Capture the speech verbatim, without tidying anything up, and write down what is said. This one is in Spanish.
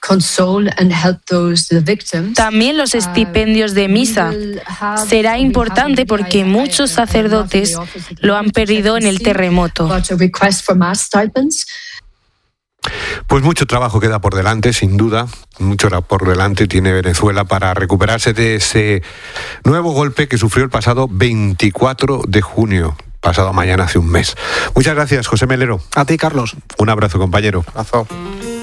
También los estipendios de misa. Será importante porque muchos sacerdotes lo han perdido en el terremoto. Pues mucho trabajo queda por delante, sin duda. Mucho por delante tiene Venezuela para recuperarse de ese nuevo golpe que sufrió el pasado veinticuatro de junio. Pasado mañana, hace un mes. Muchas gracias, José Melero. A ti, Carlos. Un abrazo, compañero. Un abrazo.